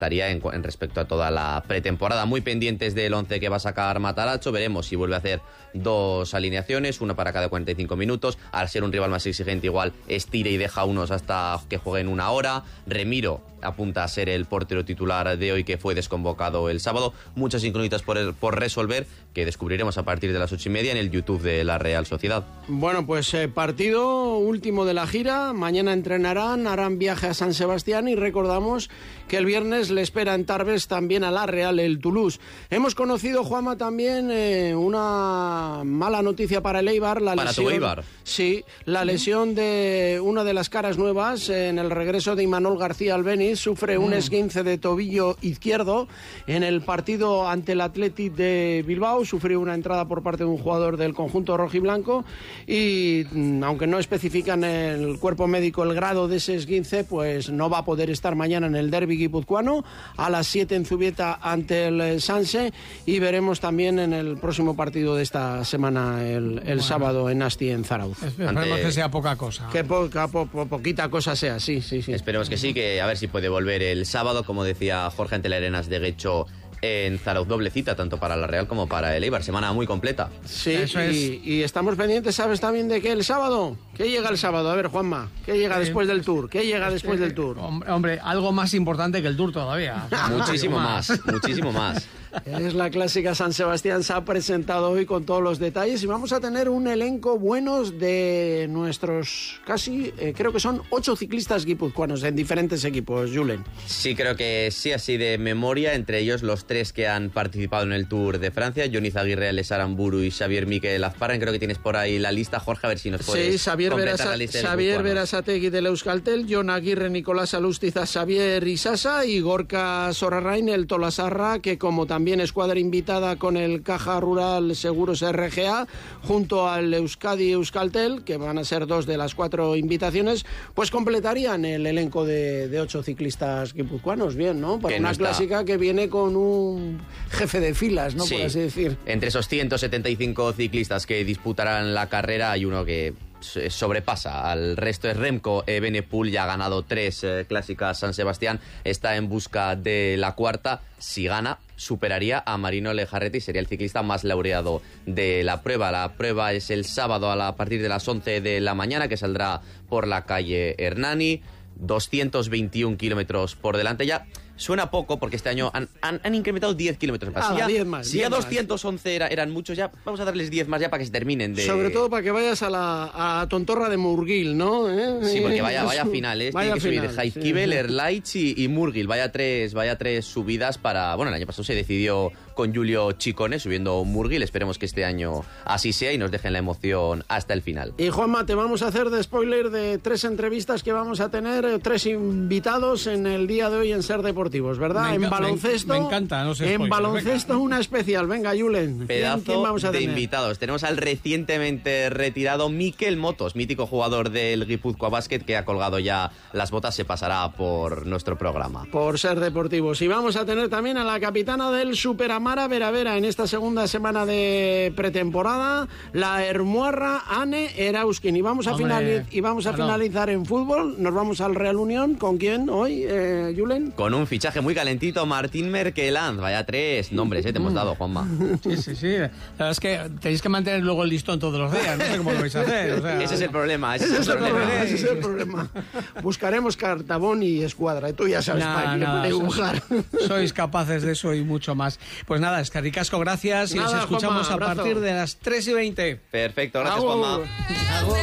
estaría en respecto a toda la pretemporada. Muy pendientes del 11 que va a sacar Matarazzo. Veremos si vuelve a hacer 2 alineaciones, una para cada 45 minutos. Al ser un rival más exigente, igual estire y deja unos hasta que jueguen 1 hora. Remiro apunta a ser el portero titular de hoy, que fue desconvocado el sábado. Muchas incógnitas por resolver, que descubriremos a partir de las 8:30 en el YouTube de la Real Sociedad. Bueno, pues partido último de la gira. Mañana entrenarán, harán viaje a San Sebastián y recordamos que el viernes le espera en Tarbes también a la Real el Toulouse. Hemos conocido, Juanma, también una mala noticia para el Eibar. La ¿Para lesión, tu Eibar? Sí, la lesión de una de las caras nuevas en el regreso de Imanol García Albeniz. Sufre un esguince de tobillo izquierdo en el partido ante el Athletic de Bilbao. Sufrió una entrada por parte de un jugador del conjunto rojiblanco y aunque no especifican el cuerpo médico el grado de ese esguince, pues no va a poder estar mañana en el derbi guipuzcoano a las 7 en Zubieta ante el Sanse, y veremos también en el próximo partido de esta semana el sábado en Asti, en Zarauz. Esperemos que sea poca cosa. Que poquita cosa sea, sí. Esperemos que sí, que a ver si puede volver el sábado, como decía Jorge, ante la Arenas de Guecho en Zarauz. Doble cita tanto para la Real como para el Eibar, semana muy completa. Sí, y estamos pendientes, ¿sabes también de qué el sábado? ¿Qué llega el sábado? A ver, Juanma, ¿qué llega después del Tour? ¿Qué llega después del Tour? Hombre, algo más importante que el Tour todavía. Muchísimo más. Es la clásica San Sebastián, se ha presentado hoy con todos los detalles y vamos a tener un elenco buenos de nuestros casi, creo que son 8 ciclistas guipuzcoanos en diferentes equipos, Julen. Sí, creo que sí, así de memoria, entre ellos los 3 que han participado en el Tour de Francia, Jon Izaguirre, Alex Aramburu y Xavier Miquel Azparren. Creo que tienes por ahí la lista, Jorge, a ver si nos puedes completar la lista. Xavier Berasategui del Euskaltel, Jon Aguirre, Nicolás Alustiza, Xavier Isasa y Gorka Sorarrain, el Tolasarra, que como también escuadra invitada con el Caja Rural Seguros RGA, junto al Euskadi Euskaltel, que van a ser 2 de las 4 invitaciones, pues completarían el elenco de 8 ciclistas guipuzcoanos. Bien, ¿no? Para una clásica que viene con un jefe de filas, ¿no? Sí. Por así decir. Entre esos 175 ciclistas que disputarán la carrera hay uno que sobrepasa al resto, es Remco Evenepoel. Ya ha ganado 3 clásicas San Sebastián, está en busca de la 4ª. Si gana, superaría a Marino Lejarreta y sería el ciclista más laureado de la prueba. La prueba es el sábado a partir de las 11 de la mañana, que saldrá por la calle Hernani. 221 kilómetros por delante. Ya suena poco porque este año han incrementado 10 kilómetros más. Si ya 211 eran muchos, ya vamos a darles 10 más ya para que se terminen de... Sobre todo para que vayas a la Tontorra de Murgil, ¿no? Sí, porque vaya final, tiene que subir Jaizkibel, Erlaich y Murgil. Vaya tres subidas para... Bueno, el año pasado se decidió con Julio Chicone subiendo Murgil. Esperemos que este año así sea y nos dejen la emoción hasta el final. Y Juanma, te vamos a hacer de spoiler de 3 entrevistas que vamos a tener, 3 invitados en el día de hoy en Ser Deportivos, ¿verdad? En baloncesto. Me encanta, no sé. En baloncesto una especial. Venga, Julen. Pedazo vamos a de tener? Invitados. Tenemos al recientemente retirado Mikel Motos, mítico jugador del Guipúzcoa Basket, que ha colgado ya las botas. Se pasará por nuestro programa. Por Ser Deportivos. Y vamos a tener también a la capitana del Superamara Vera en esta segunda semana de pretemporada, la hermuarra Ane Erauskin. Y vamos a finalizar en fútbol. Nos vamos al Real Unión. ¿Con quién hoy, Julen? Con un fichaje muy calentito, Martín Merkeland. Vaya 3 nombres, te hemos dado, Juanma. Sí. La verdad es que tenéis que mantener luego el listón todos los días. No sé cómo lo vais a hacer. O sea... Ese es el problema. Ese es el problema. Buscaremos cartabón y escuadra. Tú ya sabes para dibujar. Sois capaces de eso y mucho más. Pues nada, Escarricasco, gracias. Y nos escuchamos, Juanma, a partir de las 3:20. Perfecto, gracias, Juanma.